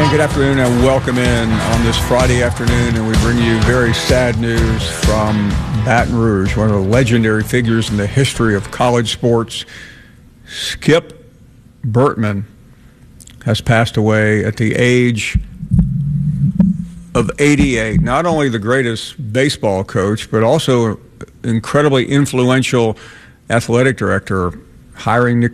good afternoon and welcome in on this Friday afternoon, and we bring you very sad news from Baton Rouge, one of the legendary figures in the history of college sports. Skip Bertman has passed away at the age of 88. Not only the greatest baseball coach, but also incredibly influential athletic director, hiring Nick